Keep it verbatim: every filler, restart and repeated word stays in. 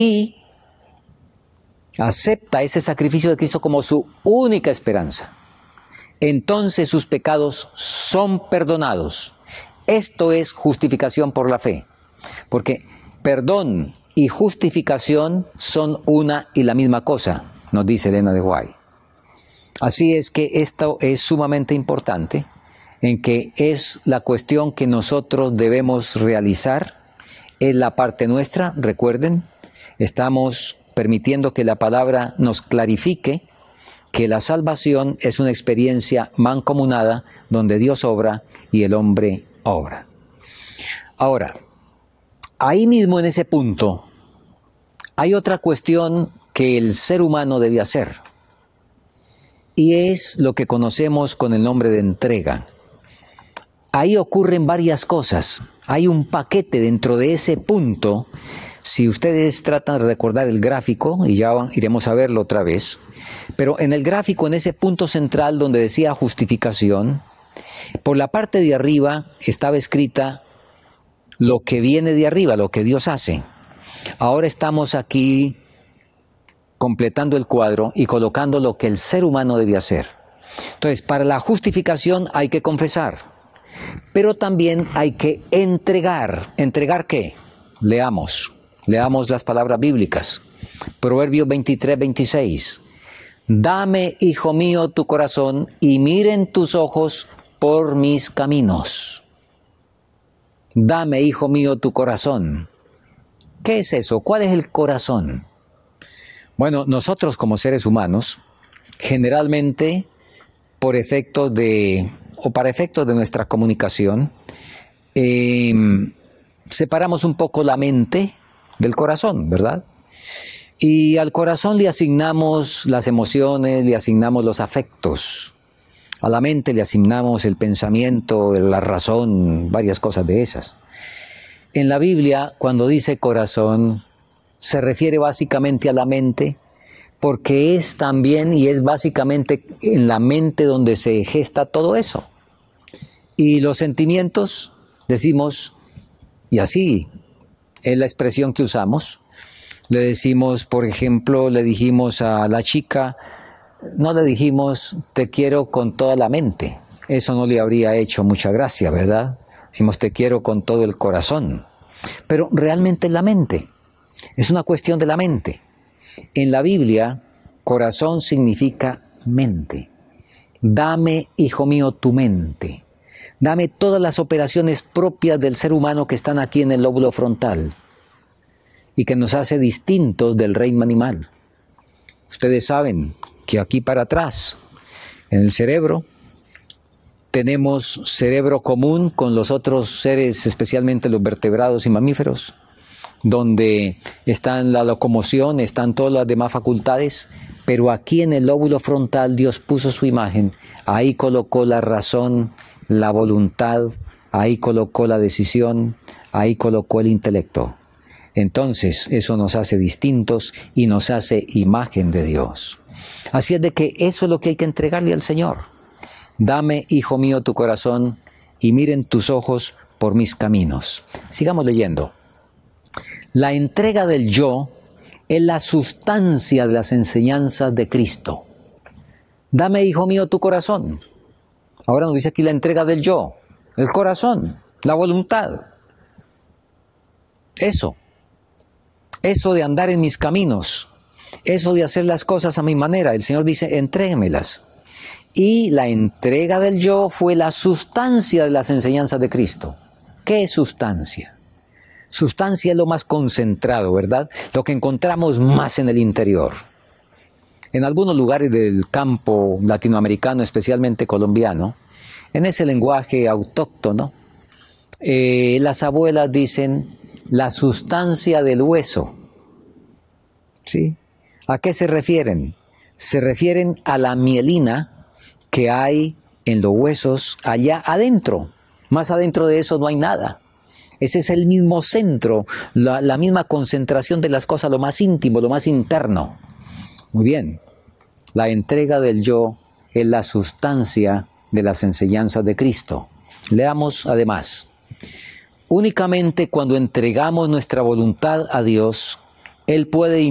y acepta ese sacrificio de Cristo como su única esperanza, entonces sus pecados son perdonados. Esto es justificación por la fe, porque perdón y justificación son una y la misma cosa, nos dice Elena de White. Así es que esto es sumamente importante, en que es la cuestión que nosotros debemos realizar, es la parte nuestra, recuerden, estamos permitiendo que la palabra nos clarifique que la salvación es una experiencia mancomunada donde Dios obra y el hombre obra. Ahora, ahí mismo en ese punto hay otra cuestión que el ser humano debe hacer, y es lo que conocemos con el nombre de entrega. Ahí ocurren varias cosas, hay un paquete dentro de ese punto. Si ustedes tratan de recordar el gráfico, y ya iremos a verlo otra vez, pero en el gráfico, en ese punto central donde decía justificación, por la parte de arriba estaba escrita lo que viene de arriba, lo que Dios hace. Ahora estamos aquí completando el cuadro y colocando lo que el ser humano debe hacer. Entonces, para la justificación hay que confesar, pero también hay que entregar. ¿Entregar qué? Leamos. Leamos las palabras bíblicas. Proverbios veintitrés, veintiséis. Dame, hijo mío, tu corazón, y miren tus ojos por mis caminos. Dame, hijo mío, tu corazón. ¿Qué es eso? ¿Cuál es el corazón? Bueno, nosotros como seres humanos, generalmente, por efectos de, o para efectos de nuestra comunicación, eh, separamos un poco la mente del corazón, ¿verdad? Y al corazón le asignamos las emociones, le asignamos los afectos. A la mente le asignamos el pensamiento, la razón, varias cosas de esas. En la Biblia, cuando dice corazón, se refiere básicamente a la mente, porque es también y es básicamente en la mente donde se gesta todo eso. Y los sentimientos, decimos, y así es la expresión que usamos. Le decimos, por ejemplo, le dijimos a la chica, no le dijimos, te quiero con toda la mente. Eso no le habría hecho mucha gracia, ¿verdad? Decimos, te quiero con todo el corazón. Pero realmente es la mente. Es una cuestión de la mente. En la Biblia, corazón significa mente. Dame, hijo mío, tu mente. Dame todas las operaciones propias del ser humano que están aquí en el lóbulo frontal y que nos hace distintos del reino animal. Ustedes saben que aquí para atrás, en el cerebro, tenemos cerebro común con los otros seres, especialmente los vertebrados y mamíferos, donde están la locomoción, están todas las demás facultades, pero aquí en el lóbulo frontal Dios puso su imagen, ahí colocó la razón, la voluntad, ahí colocó la decisión, ahí colocó el intelecto. Entonces eso nos hace distintos y nos hace imagen de Dios. Así es de que eso es lo que hay que entregarle al Señor. Dame, hijo mío, tu corazón y miren tus ojos por mis caminos. Sigamos leyendo. La entrega del yo es la sustancia de las enseñanzas de Cristo. Dame, hijo mío, tu corazón. Ahora nos dice aquí la entrega del yo, el corazón, la voluntad. Eso, eso de andar en mis caminos, eso de hacer las cosas a mi manera. El Señor dice, entréguemelas. Y la entrega del yo fue la sustancia de las enseñanzas de Cristo. ¿Qué es sustancia? Sustancia es lo más concentrado, ¿verdad? Lo que encontramos más en el interior. En algunos lugares del campo latinoamericano, especialmente colombiano, en ese lenguaje autóctono, eh, las abuelas dicen la sustancia del hueso. ¿Sí? ¿A qué se refieren? Se refieren a la mielina que hay en los huesos allá adentro. Más adentro de eso no hay nada. Ese es el mismo centro, la, la misma concentración de las cosas, lo más íntimo, lo más interno. Muy bien, la entrega del yo es la sustancia de las enseñanzas de Cristo. Leamos además, únicamente cuando entregamos nuestra voluntad a Dios, Él puede